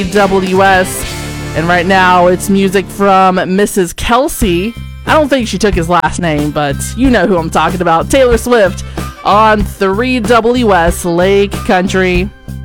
WS. And right now it's music from Mrs. Kelsey. I don't think she took his last name, but you know who I'm talking about. Taylor Swift on 3WS Lake Country.